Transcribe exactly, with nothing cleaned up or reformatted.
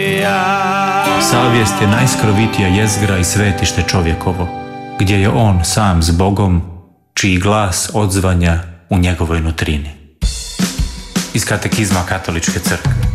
Savjest je najskrovitija jezgra i svetište čovjekovo, gdje je on sam s Bogom, čiji glas odzvanja u njegovoj nutrini. Iz Katekizma Katoličke crkve.